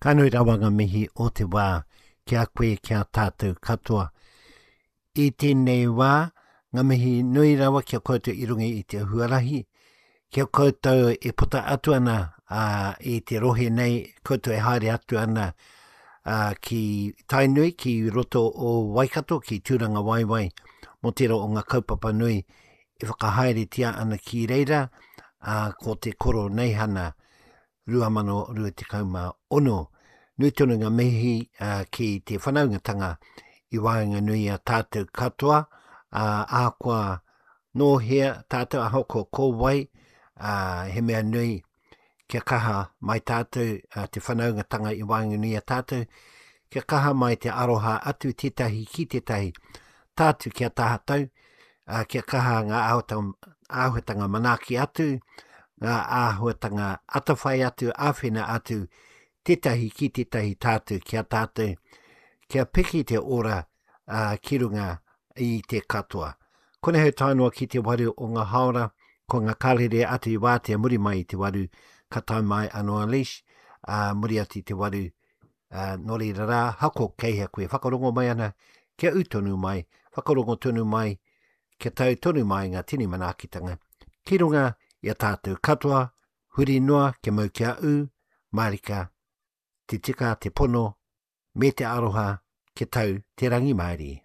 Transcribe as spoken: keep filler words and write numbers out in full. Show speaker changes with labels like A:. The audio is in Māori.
A: Kanui rawa ngā mihi o te wā, kia koe kia tātou katoa. I tēnei wā, ngā mihi nui rawa kia koutou i rungi i te huarahi, kia koutou e puta atu ana uh, i te rohe nei, koutou e haere atu ana uh, ki tainui, ki roto o Waikato, ki Tūranga Waiwai, mo tero o ngā kaupapa nui, e whakahaere tia ana ki reira, uh, ko te koro nei hana, rua mano rua te kauma ono. Nui tonu ngā mihi uh, ki te whanaungatanga i wāinga nui a tātou katoa, uh, a kua no hea tātou a hoko kōwai, uh, he mea nui kia kaha mai tātou uh, te whanaungatanga i wāinga nui a tātou, kia kaha mai te aroha atu tētahi ki tētahi tātou kia tātou, uh, kia kaha ngā āhuatanga manaki atu, ngā āhuatanga atawhai atu, āwhena atu, tētahi ki tētahi tātou kia tātou, kia piki te ora uh, ki runga i te katoa. Kone hau tainua ki te waru o ngā haora, ko ngā kārere atu i wā te muri mai i te waru, ka tau mai anō Alish, uh, muri atu i te waru, uh, nori rara, hako keihea koe whakarongo mai ana, kia utonu mai, whakarongo tonu mai, kia tau tonu mai ngā tini manakitanga. Ki runga i a tātou katoa, huri noa, kia mau kia u, marika, te tika, te pono, me te aroha, ke tau te rangi maari.